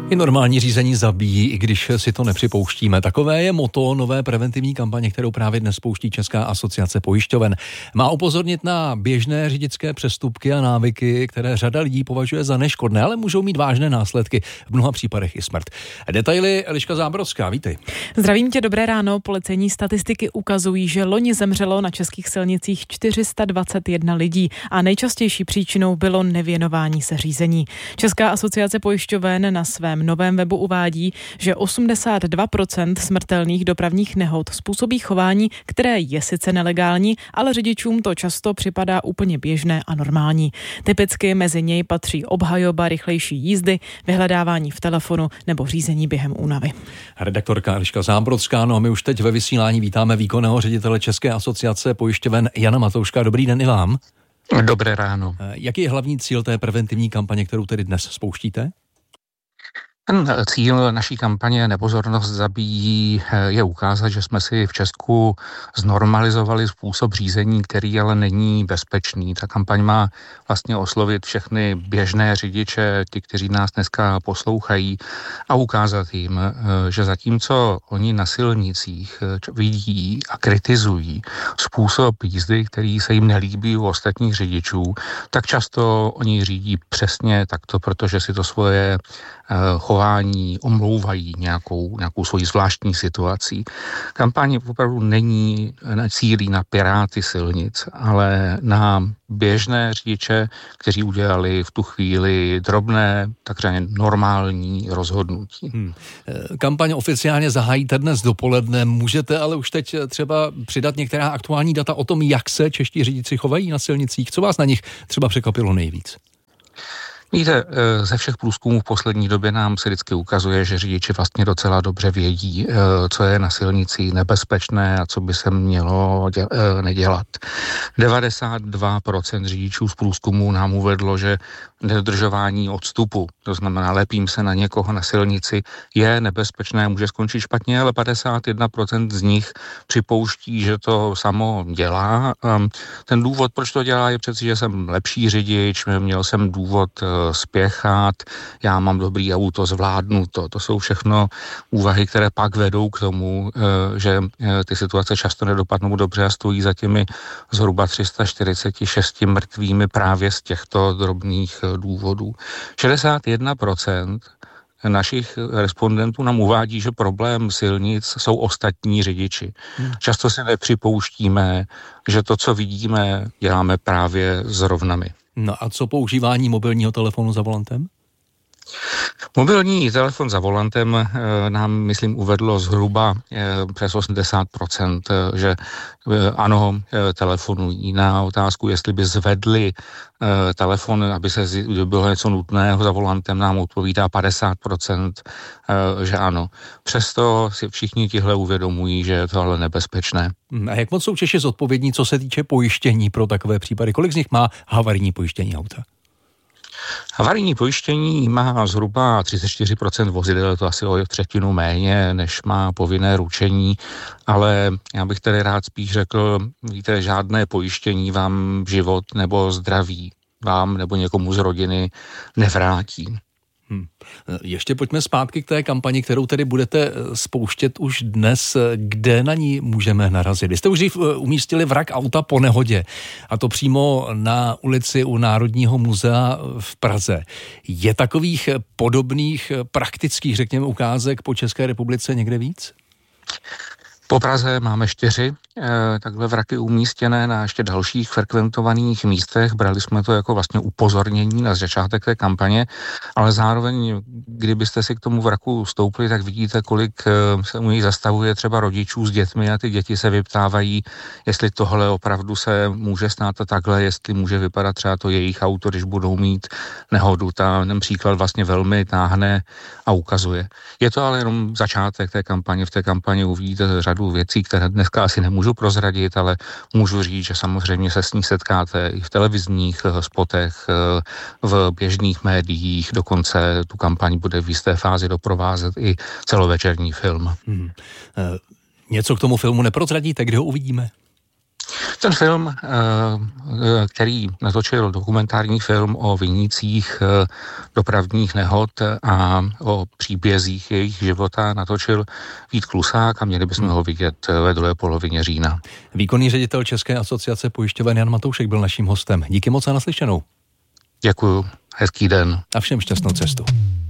I normální řízení zabíjí, i když si to nepřipouštíme. Takové je motto nové preventivní kampaně, kterou právě dnes spouští Česká asociace pojišťoven. Má upozornit na běžné řidičské přestupky a návyky, které řada lidí považuje za neškodné, ale můžou mít vážné následky, v mnoha případech i smrt. Detaily Eliška Zábrodská, vítej. Zdravím tě, dobré ráno. Policejní statistiky ukazují, že loni zemřelo na českých silnicích 421 lidí a nejčastější příčinou bylo nevěnování se řízení. Česká asociace pojišťoven na svém novém webu uvádí, že 82% smrtelných dopravních nehod způsobí chování, které je sice nelegální, ale řidičům to často připadá úplně běžné a normální. Typicky mezi něj patří obhajoba rychlejší jízdy, vyhledávání v telefonu nebo řízení během únavy. Redaktorka Eliška Zábrodská, no a my už teď ve vysílání vítáme výkonného ředitele České asociace pojišťoven Jana Matouška. Dobrý den i vám. Dobré ráno. Jaký je hlavní cíl té preventivní kampaně, kterou tedy dnes spouštíte? Ten cíl naší kampaně Nepozornost zabíjí je ukázat, že jsme si v Česku znormalizovali způsob řízení, který ale není bezpečný. Ta kampaň má vlastně oslovit všechny běžné řidiče, ty, kteří nás dneska poslouchají, a ukázat jim, že zatímco oni na silnicích vidí a kritizují způsob jízdy, který se jim nelíbí u ostatních řidičů, tak často oni řídí přesně takto, protože si to svoje chování omlouvají nějakou svoji zvláštní situací. Kampaň opravdu cílí na piráty silnic, ale na běžné řidiče, kteří udělali v tu chvíli drobné, takže normální rozhodnutí. Kampaň oficiálně zahájíte dnes dopoledne. Můžete ale už teď třeba přidat některá aktuální data o tom, jak se čeští řidiči chovají na silnicích? Co vás na nich třeba překvapilo nejvíc? Víte, ze všech průzkumů v poslední době nám se vždycky ukazuje, že řidiči vlastně docela dobře vědí, co je na silnici nebezpečné a co by se mělo nedělat. 92% řidičů z průzkumů nám uvedlo, že nedodržování odstupu, to znamená lepím se na někoho na silnici, je nebezpečné, může skončit špatně, ale 51% z nich připouští, že to samo dělá. Ten důvod, proč to dělá, je přeci, že jsem lepší řidič, měl jsem důvod spěchat, já mám dobrý auto, zvládnu to. To jsou všechno úvahy, které pak vedou k tomu, že ty situace často nedopadnou dobře a stojí za těmi zhruba 346 mrtvými právě z těchto drobných důvodů. 61% našich respondentů nám uvádí, že problém silnic jsou ostatní řidiči. Často si nepřipouštíme, že to, co vidíme, děláme právě zrovna my. No a co používání mobilního telefonu za volantem? Mobilní telefon za volantem nám, myslím, uvedlo zhruba přes 80%, že ano, telefonují. Na otázku, jestli by zvedli telefon, aby se bylo něco nutného za volantem, nám odpovídá 50%, že ano. Přesto si všichni tihle uvědomují, že je to ale nebezpečné. A jak moc jsou Češi zodpovědní, co se týče pojištění pro takové případy? Kolik z nich má havarijní pojištění auta? Havarijní pojištění má zhruba 34% vozidel, to asi o třetinu méně, než má povinné ručení, ale já bych tedy rád spíš řekl, víte, žádné pojištění vám život nebo zdraví vám nebo někomu z rodiny nevrátí. Ještě pojďme zpátky k té kampani, kterou tedy budete spouštět už dnes. Kde na ní můžeme narazit? Vy jste už umístili vrak auta po nehodě, a to přímo na ulici u Národního muzea v Praze. Je takových podobných praktických, řekněme, ukázek po České republice někde víc? Po Praze máme 4 takhle vraky umístěné na ještě dalších frekventovaných místech. Brali jsme to jako vlastně upozornění na začátek té kampaně, ale zároveň, kdybyste si k tomu vraku stoupli, tak vidíte, kolik se u něj zastavuje třeba rodičů s dětmi a ty děti se vyptávají, jestli tohle opravdu se může stát a takhle, jestli může vypadat třeba to jejich auto, když budou mít nehodu. Ten příklad vlastně velmi táhne a ukazuje. Je to ale jenom začátek té kampaně. V té kampani uvidíte řadu věcí, které dneska asi nemůžu prozradit, ale můžu říct, že samozřejmě se s ní setkáte i v televizních spotech, v běžných médiích, dokonce tu kampaň bude v jisté fázi doprovázet i celovečerní film. Něco k tomu filmu neprozradíte, kde ho uvidíme? Ten film, který natočil dokumentární film o vinících dopravních nehod a o příbězích jejich života, natočil Vít Klusák a měli bychom ho vidět ve druhé polovině října. Výkonný ředitel České asociace pojišťoven Jan Matoušek byl naším hostem. Díky moc a naslyšenou. Děkuju, hezký den. A všem šťastnou cestu.